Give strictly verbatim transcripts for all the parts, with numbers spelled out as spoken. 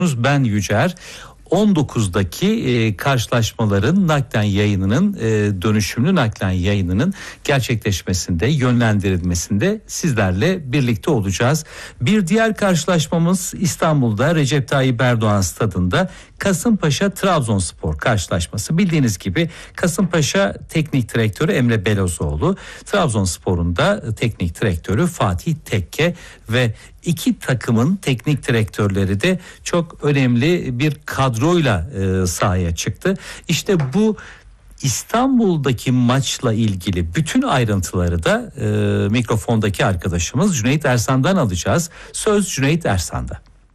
Ben Yücer. on dokuzdaki e, karşılaşmaların naklen yayınının e, dönüşümlü naklen yayınının gerçekleşmesinde, yönlendirilmesinde sizlerle birlikte olacağız. Bir diğer karşılaşmamız İstanbul'da Recep Tayyip Erdoğan stadında Kasımpaşa Trabzonspor karşılaşması. Bildiğiniz gibi Kasımpaşa Teknik Direktörü Emre Belözoğlu, Trabzonspor'un da teknik direktörü Fatih Tekke ve iki takımın teknik direktörleri de çok önemli bir kadroyla e, sahaya çıktı. İşte bu İstanbul'daki maçla ilgili bütün ayrıntıları da e, mikrofondaki arkadaşımız Cüneyt Ersan'dan alacağız. Söz Cüneyt Ersan'da.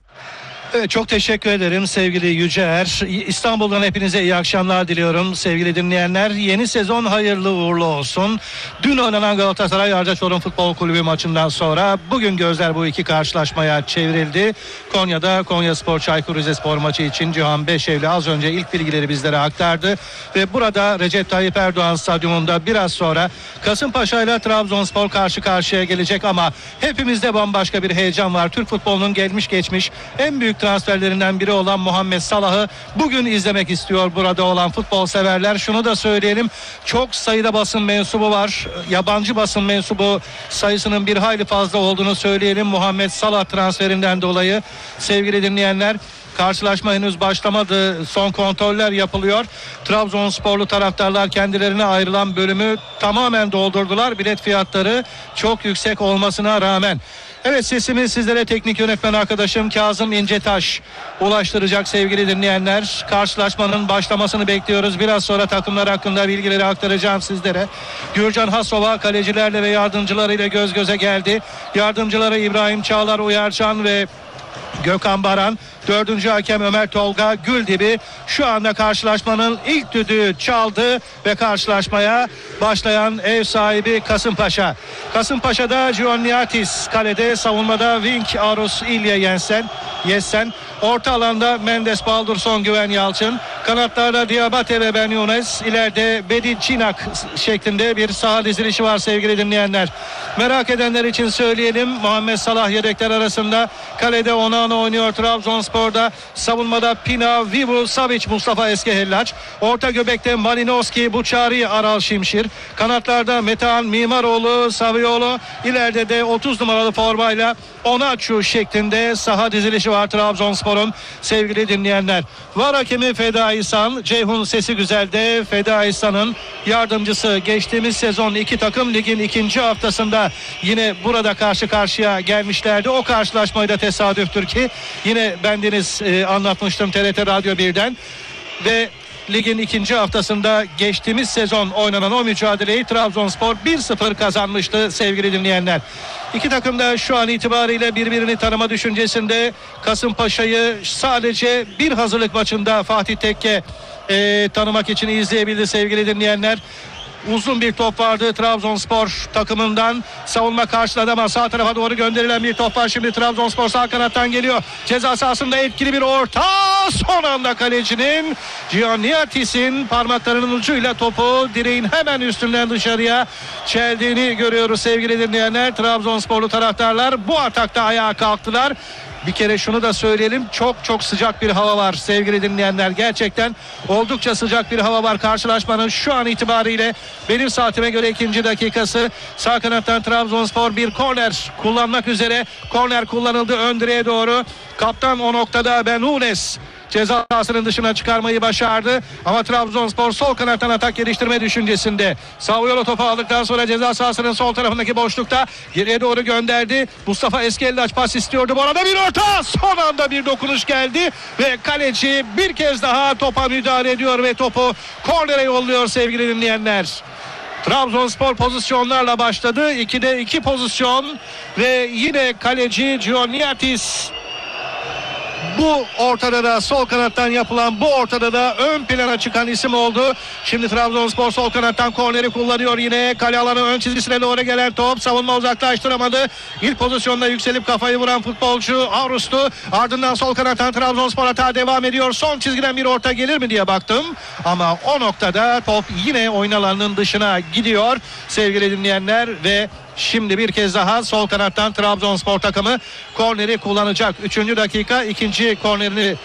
Evet, çok teşekkür ederim sevgili Yücer. İstanbul'dan hepinize iyi akşamlar diliyorum sevgili dinleyenler. Yeni sezon hayırlı uğurlu olsun. Dün oynanan Galatasaray Ardaçoğlu Futbol Kulübü maçından sonra bugün gözler bu iki karşılaşmaya çevrildi. Konya'da Konyaspor Çaykur Rizespor maçı için Cihan Beşevli az önce ilk bilgileri bizlere aktardı. Ve burada Recep Tayyip Erdoğan stadyumunda biraz sonra Kasımpaşa ile Trabzonspor karşı karşıya gelecek ama hepimizde bambaşka bir heyecan var. Türk futbolunun gelmiş geçmiş en büyük transferlerinden biri olan Muhammed Salah'ı bugün izlemek istiyor burada olan futbol severler. Şunu da söyleyelim, çok sayıda basın mensubu var. Yabancı basın mensubu sayısının bir hayli fazla olduğunu söyleyelim Muhammed Salah transferinden dolayı. Sevgili dinleyenler, karşılaşma henüz başlamadı. Son kontroller yapılıyor. Trabzonsporlu taraftarlar kendilerine ayrılan bölümü tamamen doldurdular. Bilet fiyatları çok yüksek olmasına rağmen. Evet, sesimi sizlere teknik yönetmen arkadaşım Kazım İncetaş ulaştıracak sevgili dinleyenler. Karşılaşmanın başlamasını bekliyoruz. Biraz sonra takımlar hakkında bilgileri aktaracağım sizlere. Gürcan Hasova kalecilerle ve yardımcılarıyla göz göze geldi. Yardımcıları İbrahim Çağlar Uyarcan ve Gökhan Baran. Dördüncü hakem Ömer Tolga Güldibi şu anda karşılaşmanın ilk düdüğü çaldı ve karşılaşmaya başlayan ev sahibi Kasımpaşa. Kasımpaşa'da Gianniatis kalede, savunmada Vink, Arus, İlya Jensen, Yessen. Orta alanda Mendes, Baldurson, Güven Yalçın. Kanatlarda Diabate ve Ben Younes. İleride Bedi Çinak şeklinde bir saha dizilişi var sevgili dinleyenler. Merak edenler için söyleyelim. Muhammed Salah yedekler arasında. Kalede Onana oynuyor Trabzonspor'da. Savunmada Pina, Vivu, Savic, Mustafa Eskehellaç. Orta göbekte Malinowski, Buçari, Aral Şimşir. Kanatlarda Metehan Mimaroğlu, Saviolo. İleride de otuz numaralı formayla Onaçu şeklinde saha dizilişi var Trabzonspor'un sevgili dinleyenler. Var hakemi Feda İhsan, Ceyhun sesi güzelde. Feda İhsan'ın yardımcısı. Geçtiğimiz sezon iki takım ligin ikinci haftasında yine burada karşı karşıya gelmişlerdi. O karşılaşmayı da tesadüftür ki yine bendeniz e, anlatmıştım T R T Radyo birden ve ligin ikinci haftasında geçtiğimiz sezon oynanan o mücadeleyi Trabzonspor bir sıfır kazanmıştı sevgili dinleyenler. İki takım da şu an itibariyle birbirini tanıma düşüncesinde. Kasımpaşa'yı sadece bir hazırlık maçında Fatih Tekke e, tanımak için izleyebildi sevgili dinleyenler. Uzun bir top vardı Trabzonspor takımından. Savunma karşıladı ama sağ tarafa doğru gönderilen bir top var. Şimdi Trabzonspor sağ kanattan geliyor. Ceza sahasında etkili bir orta. Son anda kalecinin Gianniatis'in parmaklarının ucuyla topu direğin hemen üstünden dışarıya çeldiğini görüyoruz sevgili dinleyenler. Trabzonsporlu taraftarlar bu atakta ayağa kalktılar. Bir kere şunu da söyleyelim, çok çok sıcak bir hava var sevgili dinleyenler. Gerçekten oldukça sıcak bir hava var. Karşılaşmanın şu an itibariyle benim saatime göre ikinci dakikası. Sağ kanattan Trabzonspor bir korner kullanmak üzere. Korner kullanıldı ön direğe doğru. Kaptan o noktada Ben Younes ceza sahasının dışına çıkarmayı başardı. Ama Trabzonspor sol kanattan atak geliştirme düşüncesinde. Savuyola topu aldıktan sonra ceza sahasının sol tarafındaki boşlukta geriye doğru gönderdi. Mustafa Eskellaç pas istiyordu. Bu arada bir orta. Son anda bir dokunuş geldi. Ve kaleci bir kez daha topa müdahale ediyor ve topu kornere yolluyor sevgili dinleyenler. Trabzonspor pozisyonlarla başladı. ikide iki pozisyon ve yine kaleci Gianniatis. Bu ortada da sol kanattan yapılan bu ortada da ön plana çıkan isim oldu. Şimdi Trabzonspor sol kanattan korneri kullanıyor yine. Kale alanı ön çizgisine doğru gelen top. Savunma uzaklaştıramadı. İlk pozisyonda yükselip kafayı vuran futbolcu Arus'tu. Ardından sol kanattan Trabzonspor hata devam ediyor. Son çizgiden bir orta gelir mi diye baktım. Ama o noktada top yine oyun alanının dışına gidiyor sevgili dinleyenler ve Şimdi bir kez daha sol kanattan Trabzonspor takımı korneri kullanacak. Üçüncü dakika, ikinci kornerini